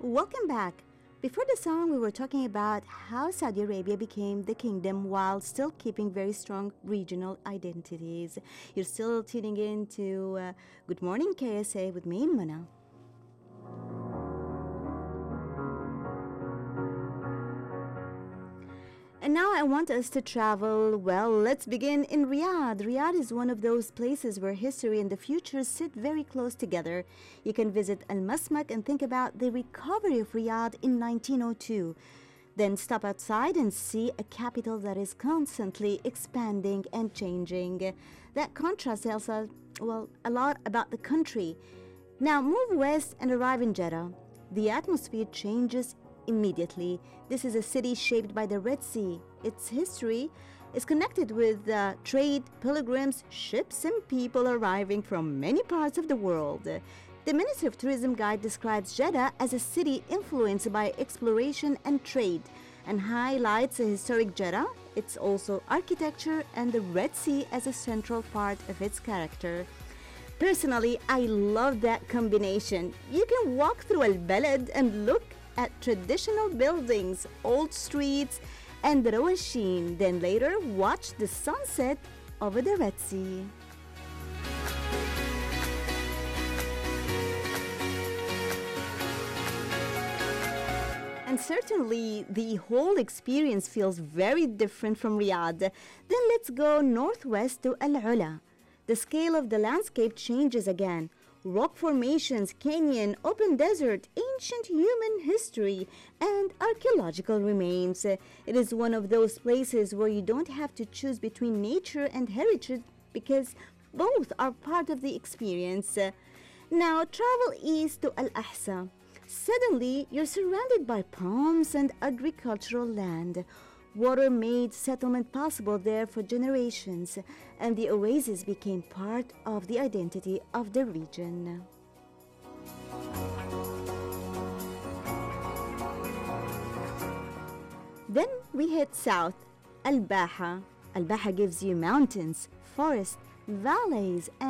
Welcome back. Before the song, we were talking about how Saudi Arabia became the kingdom while still keeping very strong regional identities. You're still tuning in to Good Morning KSA with me, Mana. And now I want us to travel. Well, let's begin in Riyadh. Riyadh is one of those places where history and the future sit very close together. You can visit Al Masmak and think about the recovery of Riyadh in 1902. Then stop outside and see a capital that is constantly expanding and changing. That contrast tells us, a lot about the country. Now move west and arrive in Jeddah. The atmosphere changes immediately. This is a city shaped by the Red Sea. Its history is connected with trade, pilgrims, ships, and people arriving from many parts of the world. The Ministry of Tourism guide describes Jeddah as a city influenced by exploration and trade and highlights a historic Jeddah, its also architecture, and the Red Sea as a central part of its character. Personally, I love that combination. You can walk through Al Balad and look at traditional buildings, old streets, and Rawashin, then later watch the sunset over the Red Sea. And certainly the whole experience feels very different from Riyadh. Then let's go northwest to Al Ula. The scale of the landscape changes again. Rock formations, canyon, open desert, ancient human history, and archaeological remains. It is one of those places where you don't have to choose between nature and heritage because both are part of the experience. Now travel east to Al Ahsa. Suddenly, you're surrounded by palms and agricultural land. Water made settlement possible there for generations, and the oasis became part of the identity of the region. Then we head south, Al Baha. Al Baha gives you mountains, forests, valleys, and